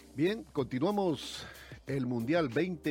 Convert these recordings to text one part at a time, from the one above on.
Bien, continuamos el Mundial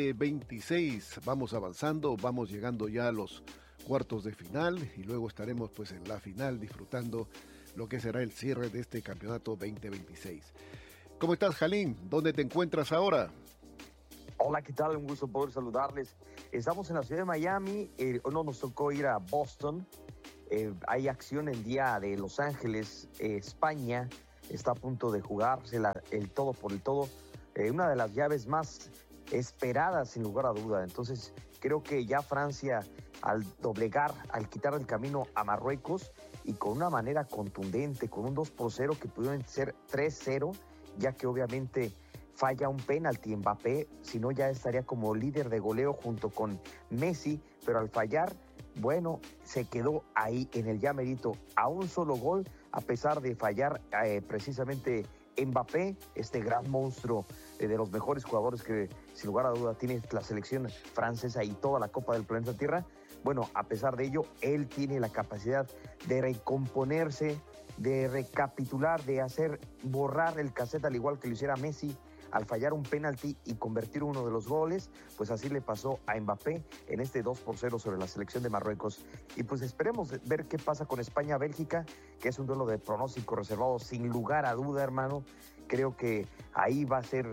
2026. Vamos avanzando, vamos llegando ya a los cuartos de final y luego estaremos pues en la final disfrutando lo que será el cierre de este campeonato 2026. ¿Cómo estás, Jalín? ¿Dónde te encuentras ahora? Hola, ¿qué tal? Un gusto poder saludarles. Estamos en la ciudad de Miami, hoy nos tocó ir a Boston. Hay acción el día de Los Ángeles, España está a punto de jugarse el todo por el todo. Una de las llaves más esperadas, sin lugar a duda. Entonces, creo que ya Francia, al doblegar, al quitar el camino a Marruecos, y con una manera contundente, con un 2-0 que pudieron ser 3-0, ya que obviamente falla un penalti Mbappé, si no ya estaría como líder de goleo junto con Messi, pero al fallar, bueno, se quedó ahí en el ya merito a un solo gol, a pesar de fallar precisamente Mbappé, este gran monstruo de los mejores jugadores que sin lugar a duda tiene la selección francesa y toda la Copa del Planeta Tierra. Bueno, a pesar de ello, él tiene la capacidad de recomponerse, de recapitular, de hacer borrar el cassette al igual que lo hiciera Messi al fallar un penalti y convertir uno de los goles. Pues así le pasó a Mbappé en este 2-0 sobre la selección de Marruecos. Y pues esperemos ver qué pasa con España-Bélgica, que es un duelo de pronóstico reservado sin lugar a duda, hermano. Creo que ahí va a ser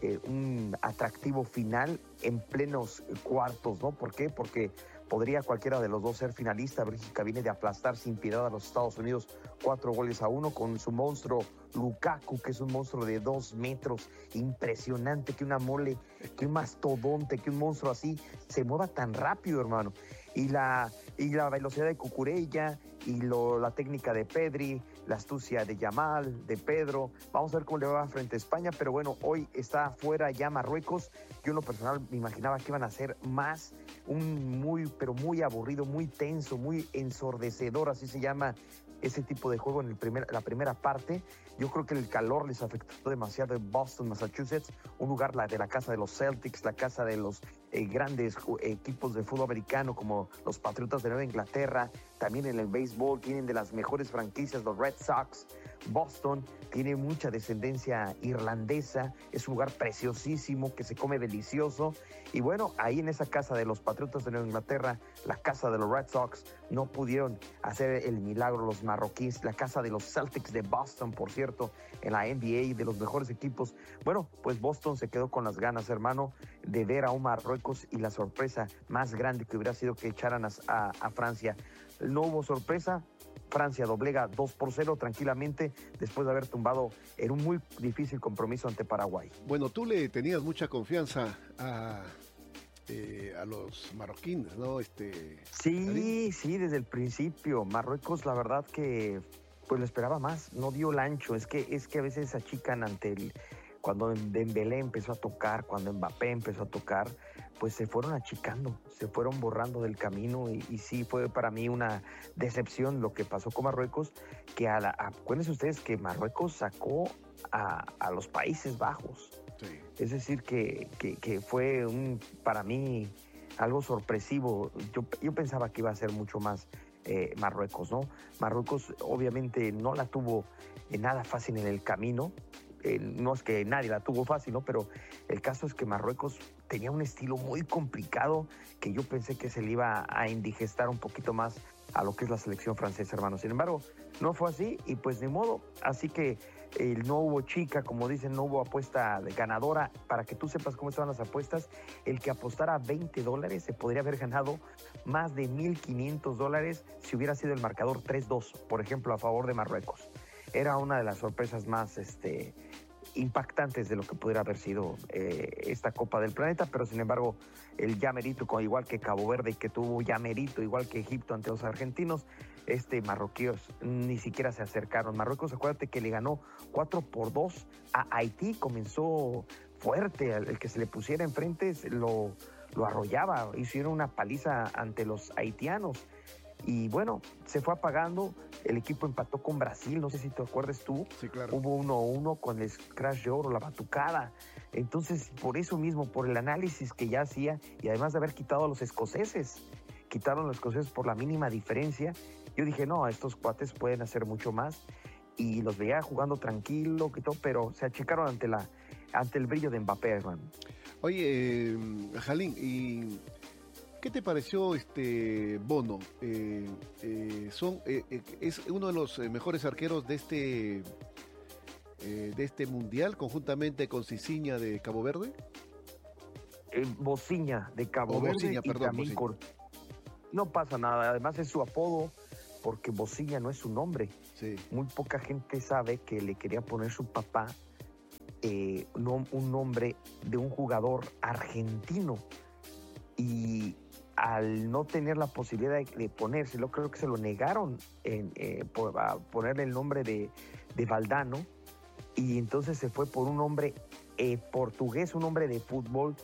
un atractivo final en plenos cuartos, ¿no? ¿Por qué? Porque podría cualquiera de los dos ser finalista. Bélgica viene de aplastar sin piedad a los Estados Unidos 4-1 con su monstruo Lukaku, que es un monstruo de 2 metros, impresionante, que una mole, que un mastodonte, que un monstruo así se mueva tan rápido, hermano. Y la velocidad de Cucurella y la técnica de Pedri, la astucia de Yamal, de Pedro. Vamos a ver cómo le va frente a España, pero bueno, hoy está fuera ya Marruecos. Yo en lo personal me imaginaba que iban a ser más pero muy aburrido, muy tenso, muy ensordecedor, así se llama ese tipo de juego en la primera parte. Yo creo que el calor les afectó demasiado en Boston, Massachusetts, un lugar de la casa de los Celtics, la casa de los grandes equipos de fútbol americano como los Patriotas de Nueva Inglaterra. También en el béisbol tienen de las mejores franquicias, los Red Sox. Boston tiene mucha descendencia irlandesa, es un lugar preciosísimo que se come delicioso. Y bueno, ahí en esa casa de los Patriotas de Nueva Inglaterra, la casa de los Red Sox, no pudieron hacer el milagro los marroquíes. La casa de los Celtics de Boston, por cierto, en la NBA, de los mejores equipos. Bueno, pues Boston se quedó con las ganas, hermano, de ver a un Marruecos, y la sorpresa más grande que hubiera sido que echaran a Francia. No hubo sorpresa. Francia doblega 2-0 tranquilamente después de haber tumbado en un muy difícil compromiso ante Paraguay. Bueno, tú le tenías mucha confianza a los marroquíes, ¿no? Sí, desde el principio. Marruecos, la verdad que pues lo esperaba más, no dio el ancho. Es que a veces se achican cuando Dembélé empezó a tocar, cuando Mbappé empezó a tocar, pues se fueron achicando, se fueron borrando del camino, y sí fue para mí una decepción lo que pasó con Marruecos, que acuérdense ustedes que Marruecos sacó a los Países Bajos. Sí. Es decir, que fue para mí algo sorpresivo. Yo pensaba que iba a ser mucho más Marruecos, ¿no? Marruecos obviamente no la tuvo nada fácil en el camino. No es que nadie la tuvo fácil, ¿no? Pero el caso es que Marruecos tenía un estilo muy complicado que yo pensé que se le iba a indigestar un poquito más a lo que es la selección francesa, hermano. Sin embargo, no fue así y pues ni modo. Así que no hubo chica, como dicen, no hubo apuesta ganadora. Para que tú sepas cómo estaban las apuestas, el que apostara $20 se podría haber ganado más de $1,500 si hubiera sido el marcador 3-2, por ejemplo, a favor de Marruecos. Era una de las sorpresas más impactantes de lo que pudiera haber sido esta Copa del Planeta, pero sin embargo el ya merito, igual que Cabo Verde, que tuvo ya merito, igual que Egipto ante los argentinos, marroquíos ni siquiera se acercaron. Marruecos, acuérdate que le ganó 4-2 a Haití, comenzó fuerte, el que se le pusiera enfrente lo arrollaba, hicieron una paliza ante los haitianos. Y bueno, se fue apagando, el equipo empató con Brasil, no sé si te acuerdas tú. Sí, claro. Hubo 1-1 con el Crash de Oro, la batucada. Entonces, por eso mismo, por el análisis que ya hacía, y además de haber quitado a los escoceses, quitaron a los escoceses por la mínima diferencia, yo dije, no, estos cuates pueden hacer mucho más. Y los veía jugando tranquilo, pero se achicaron ante ante el brillo de Mbappé, hermano. Oye, Jalín, ¿y qué te pareció Bono? Es uno de los mejores arqueros de este mundial, conjuntamente con Cicinha de Cabo Verde. Bociña de Cabo Verde. Bociña, y perdón, también Bociña. No pasa nada, además es su apodo, porque Bociña no es su nombre. Sí. Muy poca gente sabe que le quería poner su papá un nombre de un jugador argentino, y al no tener la posibilidad de ponérselo, creo que se lo negaron a ponerle el nombre de Valdano, y entonces se fue por un nombre portugués, un nombre de fútbol,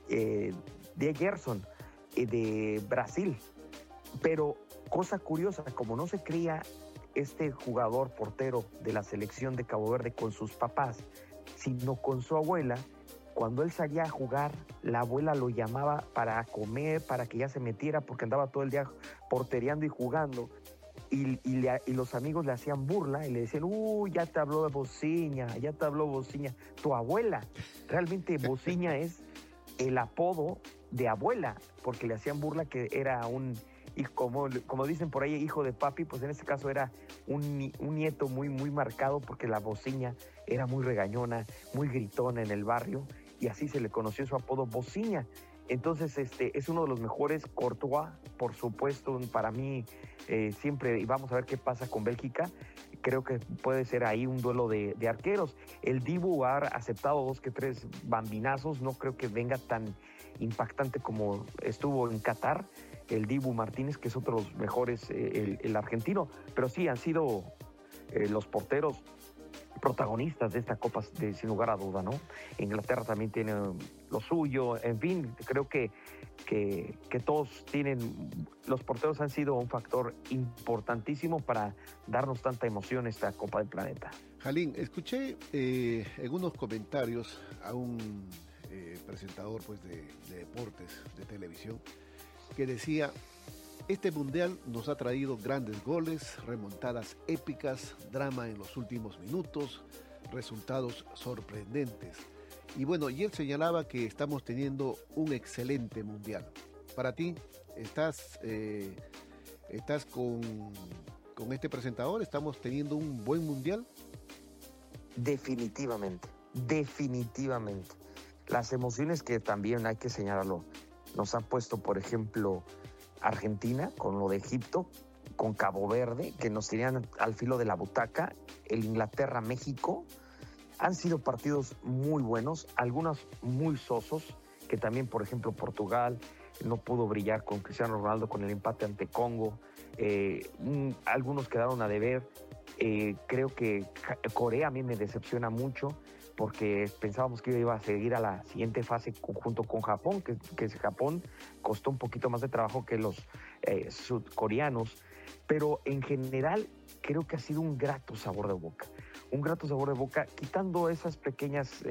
de Gerson, de Brasil. Pero cosa curiosa, como no se cría este jugador portero de la selección de Cabo Verde con sus papás, sino con su abuela, cuando él salía a jugar, la abuela lo llamaba para comer, para que ya se metiera, porque andaba todo el día portereando y jugando. Y los amigos le hacían burla y le decían, ya te habló de Bociña, ya te habló Bociña. Tu abuela, realmente Bociña es el apodo de abuela, porque le hacían burla que era como dicen por ahí, hijo de papi, pues en este caso era un nieto muy, muy marcado, porque la Bociña era muy regañona, muy gritona en el barrio, y así se le conoció su apodo, Bociña. Entonces, es uno de los mejores. Courtois, por supuesto, para mí, siempre, y vamos a ver qué pasa con Bélgica, creo que puede ser ahí un duelo de arqueros. El Dibu ha aceptado 2 que 3 bambinazos, no creo que venga tan impactante como estuvo en Qatar, el Dibu Martínez, que es otro de los mejores, el argentino, pero sí han sido los porteros protagonistas de esta Copa, sin lugar a duda, ¿no? Inglaterra también tiene lo suyo, en fin, creo que todos los porteros han sido un factor importantísimo para darnos tanta emoción esta Copa del Planeta. Jalín, escuché en unos comentarios a un presentador pues de deportes de televisión que decía: este mundial nos ha traído grandes goles, remontadas épicas, drama en los últimos minutos, resultados sorprendentes. Y bueno, y él señalaba que estamos teniendo un excelente mundial. Para ti, ¿estás con este presentador? ¿Estamos teniendo un buen mundial? Definitivamente. Las emociones que también hay que señalarlo, nos han puesto, por ejemplo, Argentina con lo de Egipto, con Cabo Verde, que nos tenían al filo de la butaca, el Inglaterra-México. Han sido partidos muy buenos, algunos muy sosos, que también, por ejemplo, Portugal no pudo brillar con Cristiano Ronaldo con el empate ante Congo. Algunos quedaron a deber. Creo que Corea a mí me decepciona mucho, porque pensábamos que iba a seguir a la siguiente fase junto con Japón, que Japón costó un poquito más de trabajo que los sudcoreanos, pero en general creo que ha sido un grato sabor de boca, quitando esas pequeñas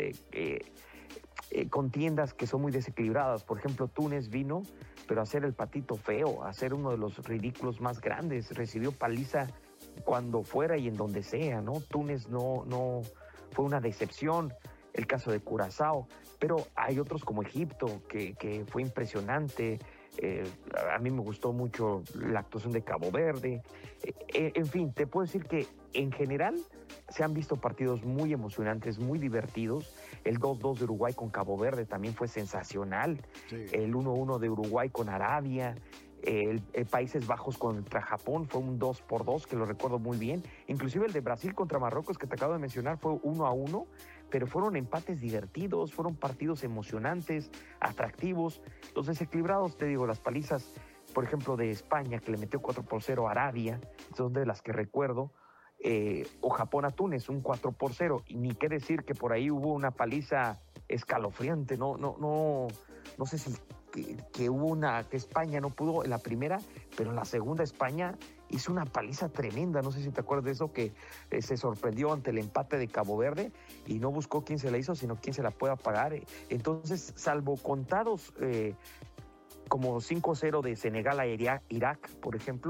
contiendas que son muy desequilibradas. Por ejemplo, Túnez vino, pero a hacer el patito feo, a hacer uno de los ridículos más grandes, recibió paliza cuando fuera y en donde sea, ¿no? Túnez no fue una decepción, el caso de Curazao, pero hay otros como Egipto, que fue impresionante. A mí me gustó mucho la actuación de Cabo Verde. En fin, te puedo decir que en general se han visto partidos muy emocionantes, muy divertidos. El 2-2 de Uruguay con Cabo Verde también fue sensacional. Sí. El 1-1 de Uruguay con Arabia. El Países Bajos contra Japón fue un 2-2, que lo recuerdo muy bien. Inclusive el de Brasil contra Marruecos, que te acabo de mencionar, fue 1-1, pero fueron empates divertidos, fueron partidos emocionantes, atractivos. Los desequilibrados, te digo, las palizas, por ejemplo, de España, que le metió 4-0 a Arabia, son de las que recuerdo, o Japón a Túnez, un 4-0, y ni qué decir que por ahí hubo una paliza escalofriante. No sé si que hubo que España no pudo en la primera, pero en la segunda España hizo una paliza tremenda. No sé si te acuerdas de eso, que se sorprendió ante el empate de Cabo Verde y no buscó quién se la hizo, sino quién se la pueda pagar. Entonces, salvo contados como 5-0 de Senegal a Irak, por ejemplo,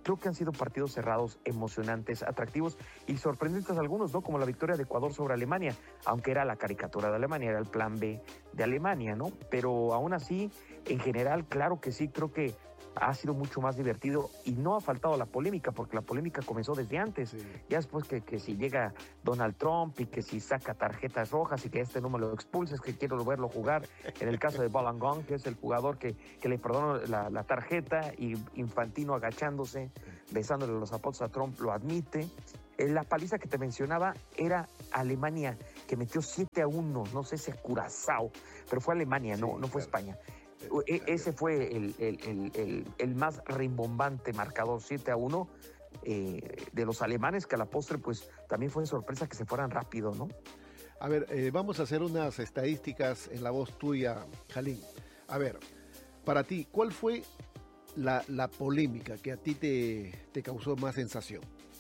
creo que han sido partidos cerrados, emocionantes, atractivos y sorprendentes algunos, ¿no? Como la victoria de Ecuador sobre Alemania, aunque era la caricatura de Alemania, era el plan B de Alemania, ¿no? Pero aún así, en general, claro que sí, creo que ha sido mucho más divertido y no ha faltado la polémica, porque la polémica comenzó desde antes. Sí. Ya después que si llega Donald Trump y que si saca tarjetas rojas y que no me lo expulses, que quiero verlo jugar. En el caso de Balogun, que es el jugador que le perdonó la tarjeta, y Infantino agachándose, besándole los zapatos a Trump, lo admite. La paliza que te mencionaba era Alemania, que metió 7-1, no sé si es Curazao, pero fue Alemania, sí, no fue claro. España. Ese fue el más rimbombante marcador, 7-1 de los alemanes, que a la postre pues también fue de sorpresa que se fueran rápido, ¿no? A ver, vamos a hacer unas estadísticas en la voz tuya, Jalín. A ver, para ti, ¿cuál fue la polémica que a ti te causó más sensación?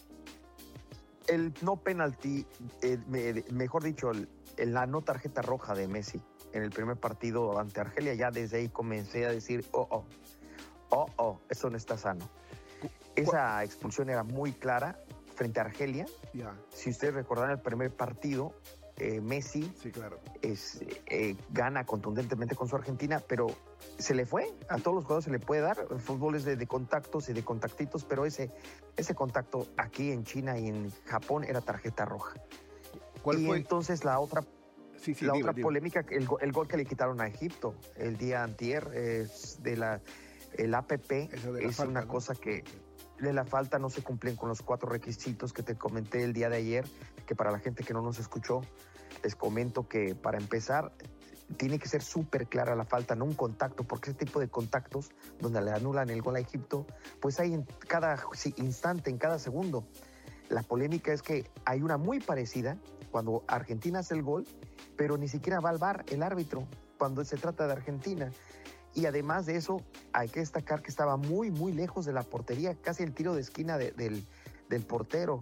El no penalti, mejor dicho, la no tarjeta roja de Messi en el primer partido ante Argelia. Ya desde ahí comencé a decir, eso no está sano. Esa expulsión era muy clara frente a Argelia. Yeah. Si ustedes recordarán el primer partido, Messi sí, claro. Gana contundentemente con su Argentina, pero se le fue. A todos los jugadores se le puede dar. El fútbol es de contactos y de contactitos, pero ese contacto aquí en China y en Japón era tarjeta roja. ¿Cuál fue? Entonces la otra polémica, el gol que le quitaron a Egipto el día antier, el APP, es falta, una ¿no? cosa que de la falta no se cumplen con los 4 requisitos que te comenté el día de ayer, que para la gente que no nos escuchó, les comento que para empezar tiene que ser súper clara la falta, no un contacto, porque ese tipo de contactos donde le anulan el gol a Egipto, pues hay en cada instante, en cada segundo. La polémica es que hay una muy parecida cuando Argentina hace el gol, pero ni siquiera va al VAR el árbitro cuando se trata de Argentina. Y además de eso, hay que destacar que estaba muy, muy lejos de la portería, casi el tiro de esquina del portero.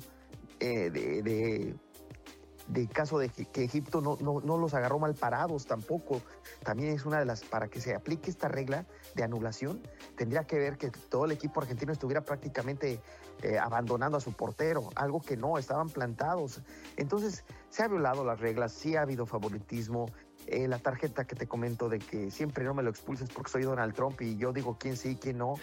De caso de que Egipto no los agarró mal parados tampoco. También es una de las, para que se aplique esta regla de anulación, tendría que ver que todo el equipo argentino estuviera prácticamente abandonando a su portero, algo que no, estaban plantados. Entonces, se ha violado las reglas, sí ha habido favoritismo. La tarjeta que te comento de que siempre no me lo expulses porque soy Donald Trump y yo digo quién sí, quién no.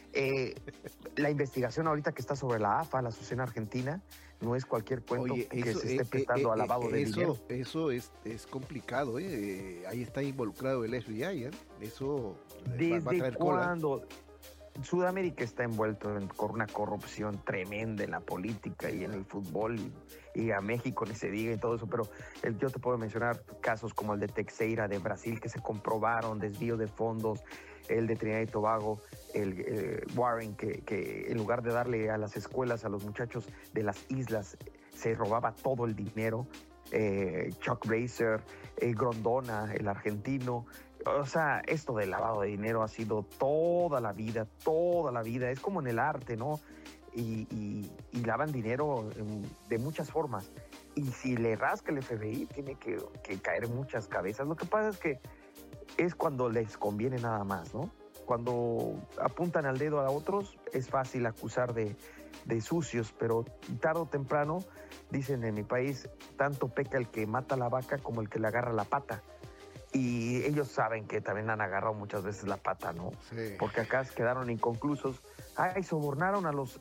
La investigación ahorita que está sobre la AFA, la Asociación Argentina, no es cualquier cuento. Oye, que se esté prestando a lavado de dinero. Eso es complicado, ahí está involucrado el FBI, Eso ¿desde va a traer cuándo? cola. Sudamérica está envuelto con una corrupción tremenda en la política y en el fútbol, y a México ni se diga y todo eso, pero yo te puedo mencionar casos como el de Teixeira de Brasil, que se comprobaron desvío de fondos, el de Trinidad y Tobago, el Warren, que en lugar de darle a las escuelas a los muchachos de las islas, se robaba todo el dinero. Chuck Racer, Grondona, el argentino. O sea, esto del lavado de dinero ha sido toda la vida, es como en el arte, ¿no? Y lavan dinero de muchas formas. Y si le rasca el FBI, tiene que caer muchas cabezas. Lo que pasa es que es cuando les conviene nada más, ¿no? Cuando apuntan al dedo a otros, es fácil acusar de sucios, pero tarde o temprano, dicen en mi país, tanto peca el que mata la vaca como el que le agarra la pata. Y ellos saben que también han agarrado muchas veces la pata, ¿no? Sí. Porque acá quedaron inconclusos. Sobornaron a los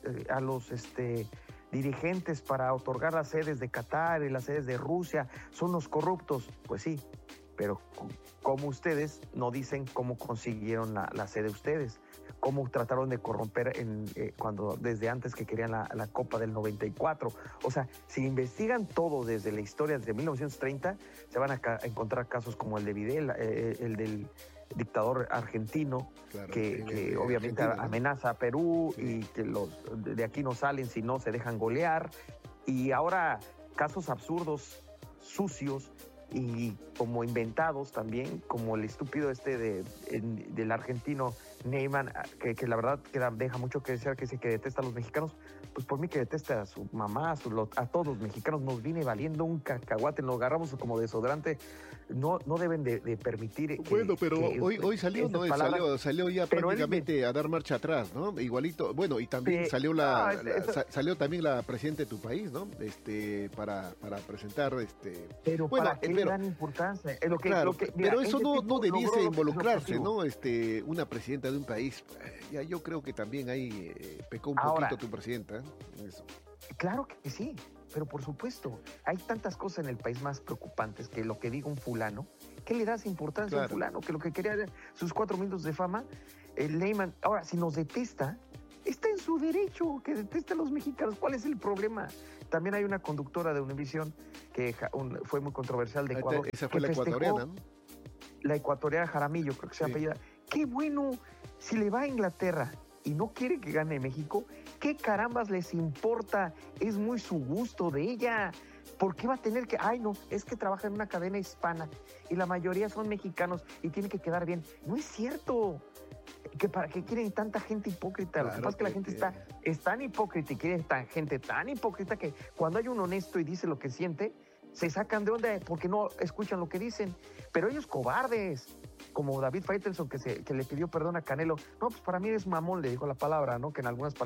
dirigentes para otorgar las sedes de Qatar y las sedes de Rusia. Son los corruptos. Pues sí, pero como ustedes no dicen cómo consiguieron la sede ustedes, cómo trataron de corromper cuando desde antes que querían la Copa del 94. O sea, si investigan todo desde la historia, desde 1930, se van a encontrar casos como el de Videla, el del dictador argentino, claro, que obviamente amenaza a Perú, sí, y que los de aquí no salen si no se dejan golear. Y ahora casos absurdos, sucios, y como inventados también, como el estúpido del argentino Neyman, que la verdad deja mucho que desear, que dice que detesta a los mexicanos, pues por mí que deteste a su mamá, a todos los mexicanos, nos viene valiendo un cacahuate, nos agarramos como desodorante. No deben de permitir. Bueno, pero hoy salió, ¿no? Salió ya prácticamente a dar marcha atrás, ¿no? Igualito, bueno, y también salió salió también la presidenta de tu país, ¿no? Para presentar Pero bueno, ¿para qué le dan importancia? Pero eso no debiese involucrarse, ¿no? Una presidenta de un país. Ya yo creo que también ahí pecó un poquito tu presidenta, eso. Claro que sí. Pero por supuesto, hay tantas cosas en el país más preocupantes que lo que diga un fulano. ¿Qué le das importancia a un fulano? Que lo que quería era sus 4 minutos de fama. El Neyman, ahora, si nos detesta, está en su derecho que deteste a los mexicanos. ¿Cuál es el problema? También hay una conductora de Univisión que fue muy controversial de Ecuador. Esa fue la ecuatoriana, ¿no? La ecuatoriana Jaramillo, creo que se apellida. Qué bueno, si le va a Inglaterra y no quiere que gane México, ¿qué carambas les importa? Es muy su gusto de ella. ¿Por qué va a tener que...? Ay, no, es que trabaja en una cadena hispana y la mayoría son mexicanos y tiene que quedar bien. No es cierto. ¿Para qué quieren tanta gente hipócrita? Lo que pasa es que la gente es tan hipócrita y quiere gente tan hipócrita que cuando hay un honesto y dice lo que siente, se sacan de onda porque no escuchan lo que dicen. Pero ellos cobardes, como David Faitelson que le pidió perdón a Canelo. No, pues para mí es mamón, le dijo la palabra, ¿no? Que en algunas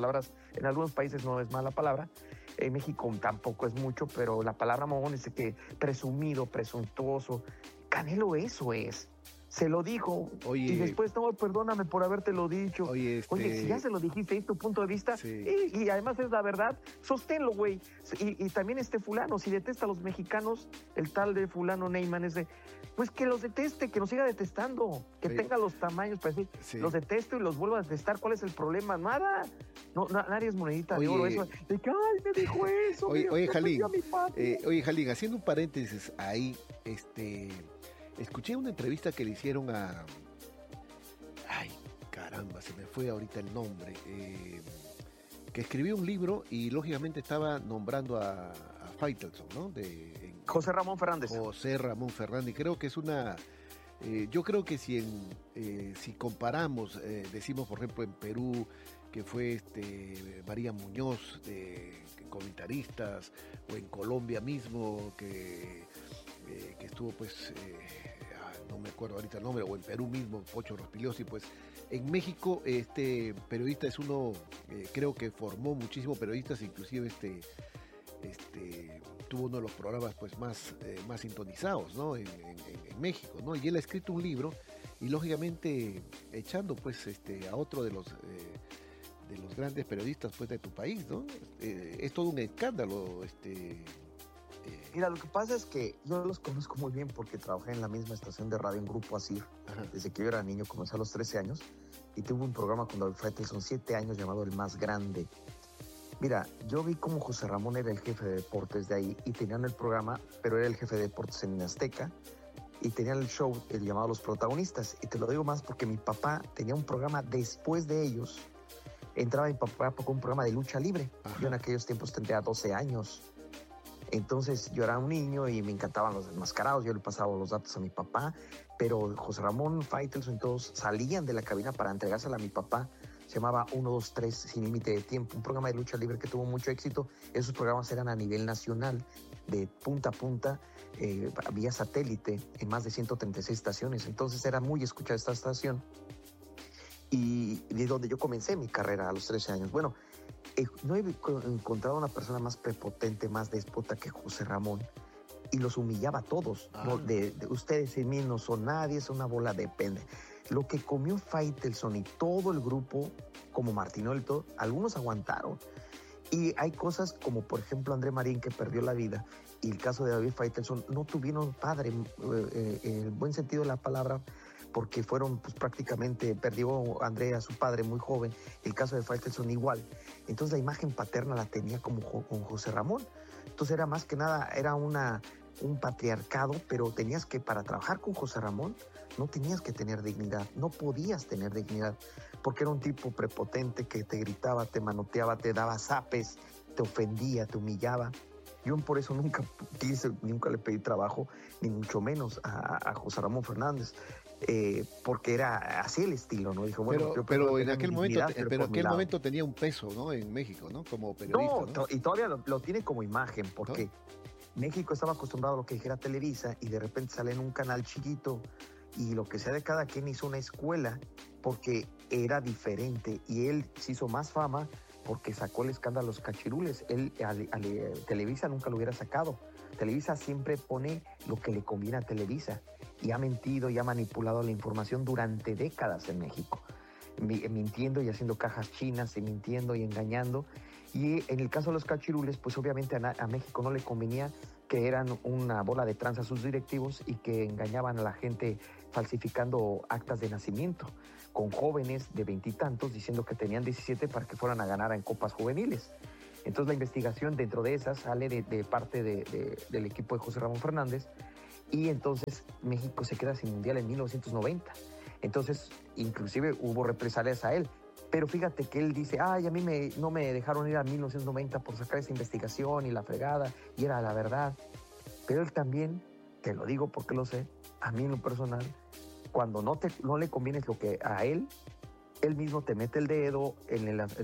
países no es mala palabra. En México tampoco es mucho, pero la palabra mamón es que presumido, presuntuoso. Canelo eso es. Se lo dijo. Oye, y después, no, perdóname por habértelo dicho. Oye, si ya se lo dijiste, es tu punto de vista. Sí. Y además es la verdad, sosténlo, güey. Y también fulano, si detesta a los mexicanos, el tal de fulano Neyman pues que los deteste, que nos siga detestando, que tenga los tamaños para decir, los detesto y los vuelvo a detestar. ¿Cuál es el problema? Nada. No, nadie es monedita de oro. Eso de que, ay, me dijo eso. Oye, Jalín, haciendo un paréntesis ahí, escuché una entrevista que le hicieron a... Ay, caramba, se me fue ahorita el nombre. Que escribió un libro y lógicamente estaba nombrando a Faitelson, ¿no? José Ramón Fernández. José Ramón Fernández. Creo que es una... yo creo que si comparamos, decimos por ejemplo en Perú, que fue María Muñoz, de comentaristas, o en Colombia mismo, que estuvo pues... no me acuerdo ahorita el nombre, o en Perú mismo, Pocho Rospigliosi, pues en México este periodista es uno, creo que formó muchísimos periodistas, inclusive tuvo uno de los programas pues más sintonizados, ¿no? en México, ¿no? Y él ha escrito un libro y lógicamente echando pues a otro de los grandes periodistas pues de tu país, ¿no? Es todo un escándalo, Mira, lo que pasa es que yo los conozco muy bien porque trabajé en la misma estación de radio en Grupo Asir. Ajá. Desde que yo era niño, comencé a los 13 años y tuve un programa con David Faitelson 7 años llamado El Más Grande. Mira, yo vi cómo José Ramón era el jefe de deportes de ahí y tenían el programa, pero era el jefe de deportes en Azteca y tenían el show llamado Los Protagonistas. Y te lo digo más porque mi papá tenía un programa después de ellos. Entraba mi papá con un programa de lucha libre. Ajá. Yo en aquellos tiempos tendría 12 años. Entonces yo era un niño y me encantaban los enmascarados, yo le pasaba los datos a mi papá, pero José Ramón, Faitelson y todos salían de la cabina para entregársela a mi papá. Se llamaba 1, 2, 3 Sin Límite de Tiempo, un programa de lucha libre que tuvo mucho éxito. Esos programas eran a nivel nacional, de punta a punta, vía satélite, en más de 136 estaciones. Entonces era muy escuchada esta estación. Y de donde yo comencé mi carrera a los 13 años. Bueno, no he encontrado una persona más prepotente, más déspota que José Ramón, y los humillaba a todos. ¿No? De ustedes en mí no son nadie, son una bola de pende. Lo que comió Faitelson y todo el grupo, como Martinoli y todo, algunos aguantaron. Y hay cosas como, por ejemplo, André Marín, que perdió la vida, y el caso de David Faitelson, no tuvieron padre, en el buen sentido de la palabra, porque fueron, pues prácticamente, perdió André a su padre muy joven, el caso de Faitelson igual. Entonces la imagen paterna la tenía como con José Ramón. Entonces era más que nada, era un patriarcado, pero tenías que, para trabajar con José Ramón, no tenías que tener dignidad, no podías tener dignidad, porque era un tipo prepotente que te gritaba, te manoteaba, te daba zapes, te ofendía, te humillaba. Yo por eso nunca le pedí trabajo, ni mucho menos a José Ramón Fernández. porque era así el estilo, ¿no? Dijo, bueno, pero en aquel momento, tenía un peso, ¿no? En México, ¿no? Como periodista. No, y todavía lo tiene como imagen, porque México estaba acostumbrado a lo que dijera Televisa y de repente sale en un canal chiquito y lo que sea de cada quien hizo una escuela porque era diferente y él se hizo más fama porque sacó el escándalo Los Cachirules. Él Televisa nunca lo hubiera sacado. Televisa siempre pone lo que le conviene a Televisa y ha mentido y ha manipulado la información durante décadas en México, mintiendo y haciendo cajas chinas y mintiendo y engañando. Y en el caso de Los Cachirules, pues obviamente a México no le convenía que eran una bola de tranza sus directivos y que engañaban a la gente falsificando actas de nacimiento con jóvenes de 20 y tantos diciendo que tenían 17 para que fueran a ganar en copas juveniles. Entonces la investigación dentro de esas sale de parte del equipo de José Ramón Fernández y entonces México se queda sin mundial en 1990. Entonces inclusive hubo represalias a él. Pero fíjate que él dice, ay, a mí no me dejaron ir a 1990 por sacar esa investigación y la fregada, y era la verdad. Pero él también, te lo digo porque lo sé, a mí en lo personal, cuando no le conviene lo que a él mismo te mete el dedo en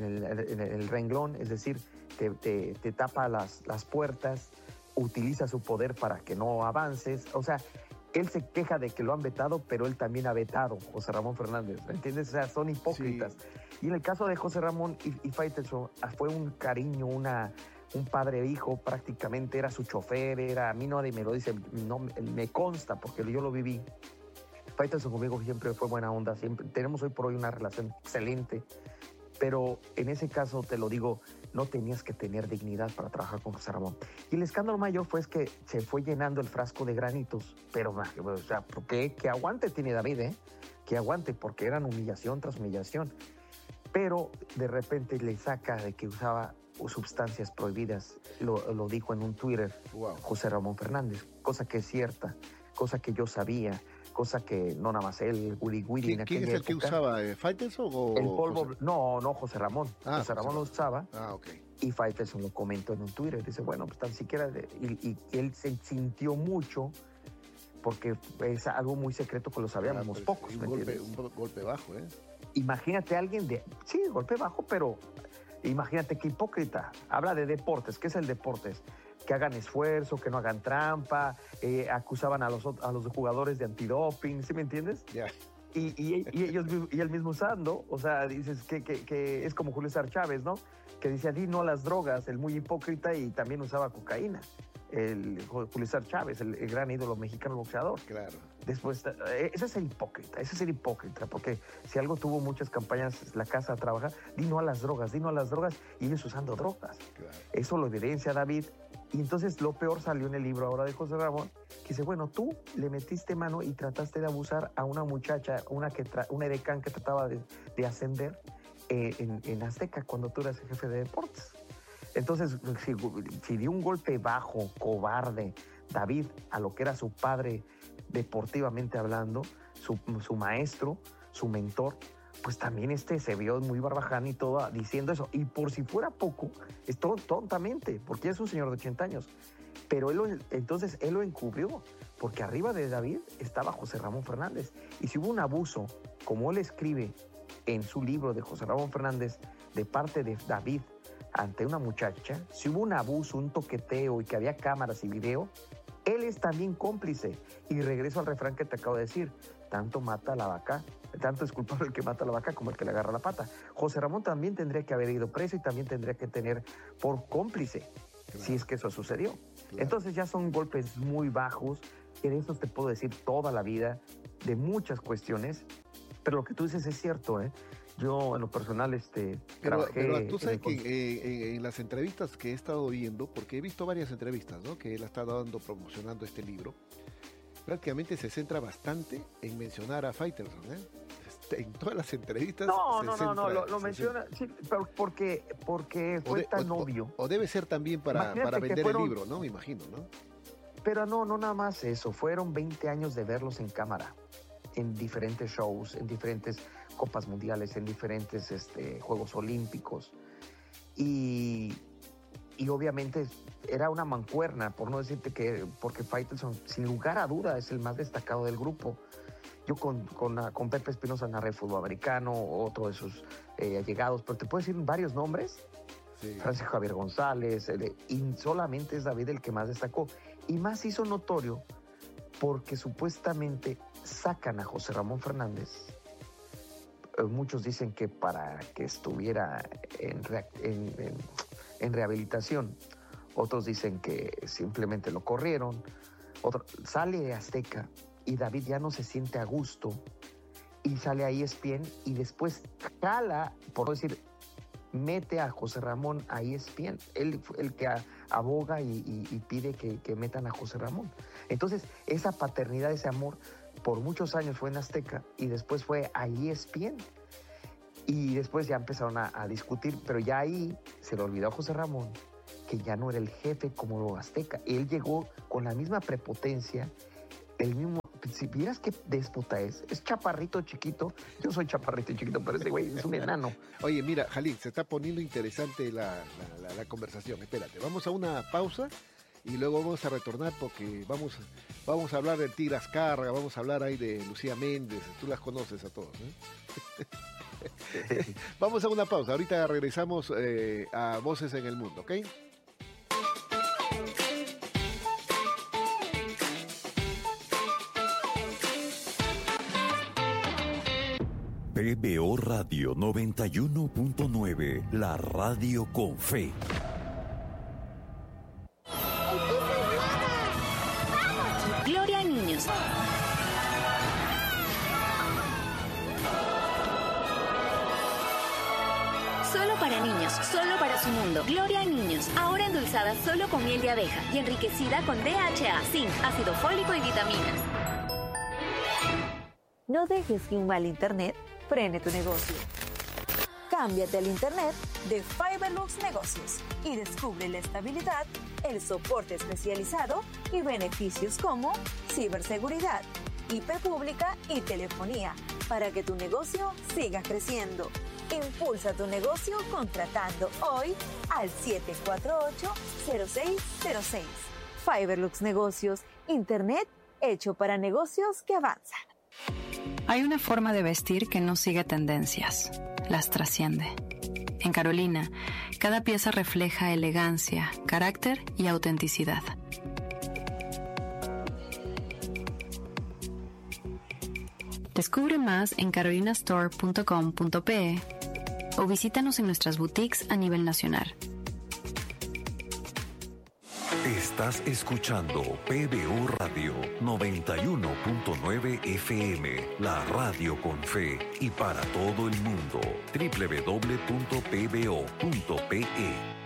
el renglón, es decir, te tapa las puertas, utiliza su poder para que no avances, o sea, él se queja de que lo han vetado, pero él también ha vetado, José Ramón Fernández, ¿me entiendes? O sea, son hipócritas. Sí. Y en el caso de José Ramón y Faitelson, fue un cariño, un padre e hijo, prácticamente era su chofer, a mí nadie me lo dice, no, me consta, porque yo lo viví. Faitelson conmigo siempre fue buena onda, siempre tenemos hoy por hoy una relación excelente, pero en ese caso, te lo digo, no tenías que tener dignidad para trabajar con José Ramón. Y el escándalo mayor fue que se fue llenando el frasco de granitos, pero, o sea, que aguante tiene David, que aguante, porque eran humillación tras humillación. Pero de repente le saca de que usaba sustancias prohibidas, lo dijo en un Twitter, José Ramón Fernández, cosa que es cierta, cosa que yo sabía, cosa que no nada más él, Willy en aquella ¿Quién es el que usaba? ¿Faitelson o...? El polvo, José? No, José Ramón. José Ramón lo usaba. Ok. Y Faitelson lo comentó en un Twitter. Dice, bueno, pues tan siquiera... Y él se sintió mucho porque es algo muy secreto que lo sabíamos pocos. Un golpe bajo, ¿eh? Imagínate a alguien de... Sí, golpe bajo, pero imagínate qué hipócrita. Habla de deportes. ¿Qué es el deportes? Que hagan esfuerzo, que no hagan trampa, acusaban a los jugadores de antidoping, ¿sí me entiendes? Yeah. Y él mismo usando, o sea, dices que es como Julio César Chávez, ¿no? Que decía, di no a las drogas, el muy hipócrita, y también usaba cocaína. Julio César Chávez, el gran ídolo mexicano boxeador. Claro. Después, ese es el hipócrita, porque si algo tuvo muchas campañas la casa a trabajar, di no a las drogas, y ellos usando drogas. Claro. Eso lo evidencia David. Y entonces lo peor salió en el libro ahora de José Ramón, que dice, bueno, tú le metiste mano y trataste de abusar a una muchacha, una edecán que trataba de ascender en Azteca cuando tú eras el jefe de deportes. Entonces, si dio un golpe bajo, cobarde, David, a lo que era su padre deportivamente hablando, su maestro, su mentor, pues también se vio muy barbaján y todo diciendo eso. Y por si fuera poco, es tontamente, porque es un señor de 80 años. Pero entonces él lo encubrió, porque arriba de David estaba José Ramón Fernández. Y si hubo un abuso, como él escribe en su libro de José Ramón Fernández, de parte de David ante una muchacha, si hubo un abuso, un toqueteo y que había cámaras y video, él es también cómplice. Y regreso al refrán que te acabo de decir, tanto es culpable el que mata a la vaca como el que le agarra la pata. José Ramón también tendría que haber ido preso y también tendría que tener por cómplice, claro, si es que eso sucedió. Claro. Entonces ya son golpes muy bajos, que de esos te puedo decir toda la vida, de muchas cuestiones, pero lo que tú dices es cierto, ¿eh? Yo en lo personal trabajé... Pero tú sabes que en las entrevistas que he estado viendo, porque he visto varias entrevistas, ¿no?, que él ha estado promocionando este libro, prácticamente se centra bastante en mencionar a Faitelson, ¿eh? En todas las entrevistas. No, lo menciona, sí, pero porque fue tan obvio. O debe ser también para vender el libro, ¿no? Me imagino, ¿no? Pero no nada más eso, fueron 20 años de verlos en cámara, en diferentes shows, en diferentes copas mundiales, en diferentes Juegos Olímpicos. Y obviamente era una mancuerna, por no decirte que, porque Faitelson, sin lugar a duda, es el más destacado del grupo. Yo con Pepe Espinosa narré fútbol americano, otro de sus allegados, pero te puedo decir varios nombres. Sí. Francisco Javier González, y solamente es David el que más destacó. Y más hizo notorio porque supuestamente sacan a José Ramón Fernández. Muchos dicen que para que estuviera en rehabilitación. Otros dicen que simplemente lo corrieron. Sale de Azteca y David ya no se siente a gusto y sale a ESPN y después jala, por decir, mete a José Ramón a ESPN. Él fue el que aboga y pide que metan a José Ramón. Entonces, esa paternidad, ese amor, por muchos años fue en Azteca y después fue a ESPN. Y después ya empezaron a discutir, pero ya ahí se le olvidó a José Ramón que ya no era el jefe como Azteca. Él llegó con la misma prepotencia, el mismo... Si vieras qué déspota es chaparrito chiquito. Yo soy chaparrito chiquito, pero ese güey es un enano. Oye, mira, Jalil, se está poniendo interesante la conversación. Espérate, vamos a una pausa y luego vamos a retornar porque vamos a hablar del Tigre Azcárraga, vamos a hablar ahí de Lucía Méndez, tú las conoces a todos, ¿eh? Vamos a una pausa, ahorita regresamos a Voces en el Mundo, ¿ok? PBO Radio 91.9, la radio con fe. Gloria a niños. Solo para niños, solo para su mundo. Gloria a niños, ahora endulzada solo con miel de abeja y enriquecida con DHA, zinc, ácido fólico y vitaminas. No dejes que un mal internet frene tu negocio. Cámbiate al internet de Fiberlux Negocios y descubre la estabilidad, el soporte especializado y beneficios como ciberseguridad, IP pública y telefonía para que tu negocio siga creciendo. Impulsa tu negocio contratando hoy al 748-0606. Fiberlux Negocios, internet hecho para negocios que avanzan. Hay una forma de vestir que no sigue tendencias, las trasciende. En Carolina, cada pieza refleja elegancia, carácter y autenticidad. Descubre más en carolinastore.com.pe o visítanos en nuestras boutiques a nivel nacional. Estás escuchando PBO Radio 91.9 FM, la radio con fe y para todo el mundo. www.pbo.pe.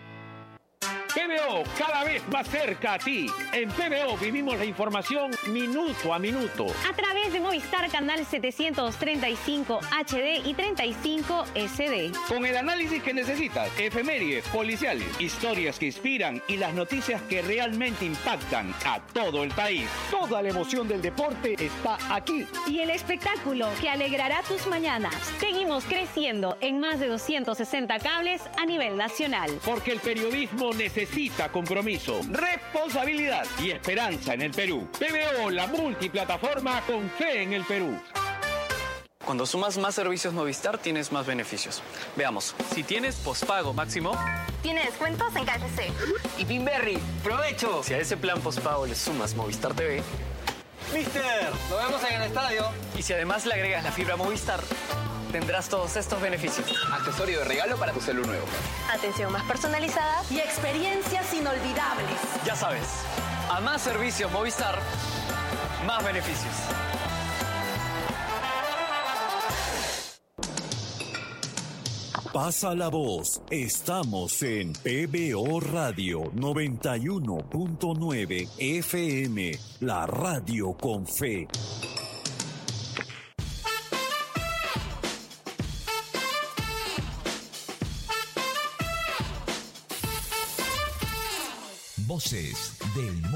PBO, cada vez más cerca a ti. En PBO vivimos la información minuto a minuto. A través de Movistar Canal 735 HD y 35 SD. Con el análisis que necesitas, efemérides, policiales, historias que inspiran y las noticias que realmente impactan a todo el país. Toda la emoción del deporte está aquí. Y el espectáculo que alegrará tus mañanas. Seguimos creciendo en más de 260 cables a nivel nacional. Porque el periodismo necesita compromiso, responsabilidad y esperanza en el Perú. PBO, la multiplataforma con fe en el Perú. Cuando sumas más servicios Movistar, tienes más beneficios. Veamos, si tienes pospago máximo... Tiene descuentos en KFC. Y Pinberry, ¡provecho! Si a ese plan pospago le sumas Movistar TV... ¡Mister! ¡Lo vemos en el estadio! Y si además le agregas la fibra Movistar... tendrás todos estos beneficios. Accesorio de regalo para tu celular nuevo. Atención más personalizada y experiencias inolvidables. Ya sabes, a más servicios Movistar, más beneficios. Pasa la voz. Estamos en PBO Radio 91.9 FM, la radio con fe. Voces del mundo.